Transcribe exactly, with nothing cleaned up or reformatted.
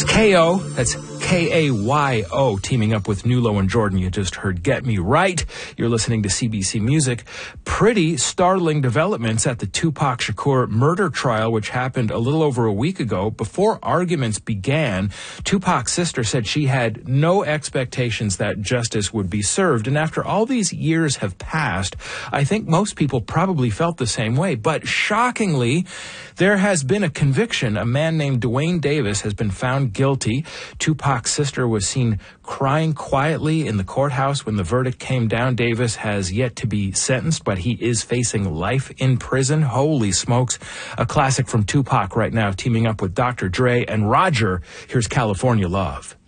It's K O. That's K A Y O, teaming up with Nulo and Jordan. You just heard Get Me Right. You're listening to C B C Music. Pretty startling developments at the Tupac Shakur murder trial, which happened a little over a week ago. Before arguments began, Tupac's sister said she had no expectations that justice would be served. And after all these years have passed, I think most people probably felt the same way. But shockingly, there has been a conviction. A man named Dwayne Davis has been found guilty. Tupac's sister was seen crying quietly in the courthouse when the verdict came down. Davis has yet to be sentenced, but he is facing life in prison. Holy smokes. A classic from Tupac right now, teaming up with Doctor Dre and Roger. Here's California Love.